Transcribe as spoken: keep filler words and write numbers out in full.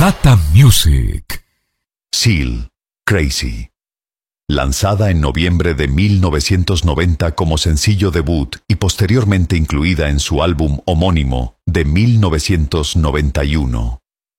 Posdata Music. Seal, Crazy. Lanzada en noviembre de mil novecientos noventa como sencillo debut y posteriormente incluida en su álbum homónimo de mil novecientos noventa y uno.